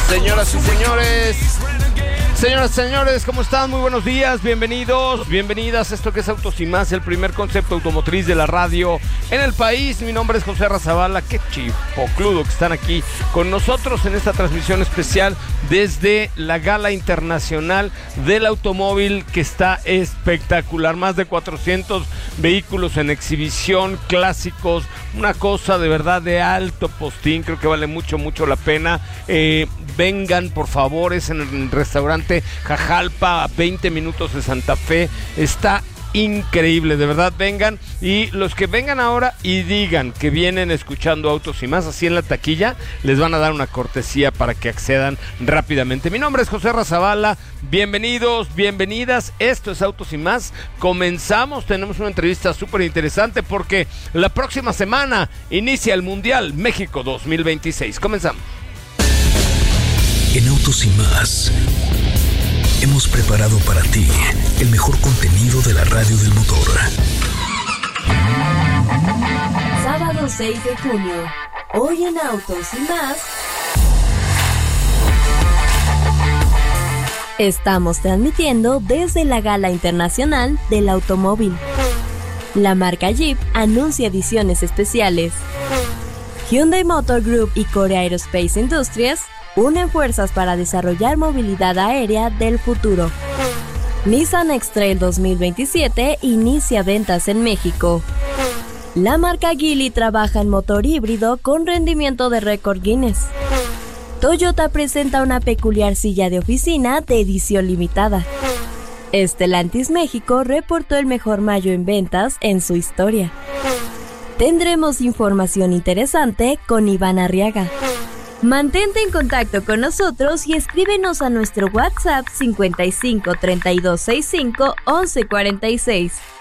Señoras y señores, señoras y señores, ¿cómo están? Muy buenos días, bienvenidos, bienvenidas a esto que es Autos y Más, el primer concepto automotriz de la radio en el país. Mi nombre es José Razabala, qué chipocludo que están aquí con nosotros en esta transmisión especial desde la Gala Internacional del Automóvil, que está espectacular. Más de 400 vehículos en exhibición, clásicos, una cosa de verdad de alto postín, creo que vale mucho la pena. Vengan, por favor, es en el restaurante Jajalpa, a 20 minutos de Santa Fe. Está increíble, de verdad, vengan. Y los que vengan ahora y digan que vienen escuchando Autos y Más, así en la taquilla, les van a dar una cortesía para que accedan rápidamente. Mi nombre es José Razabala, bienvenidos, bienvenidas, esto es Autos y Más. Comenzamos, tenemos una entrevista súper interesante porque la próxima semana inicia el Mundial México 2026. Comenzamos. En Autos y Más hemos preparado para ti el mejor contenido de la radio del motor. Sábado 6 de junio, hoy en Autos y Más, estamos transmitiendo desde la Gala Internacional del Automóvil. La marca Jeep anuncia ediciones especiales. Hyundai Motor Group y Core Aerospace Industries unen fuerzas para desarrollar movilidad aérea del futuro. Nissan X-Trail 2027 inicia ventas en México. La marca Geely trabaja en motor híbrido con rendimiento de récord Guinness. Toyota presenta una peculiar silla de oficina de edición limitada. Stellantis México reportó el mejor mayo en ventas en su historia. Tendremos información interesante con Iván Arriaga. Mantente en contacto con nosotros y escríbenos a nuestro WhatsApp 55 32 65 11 46.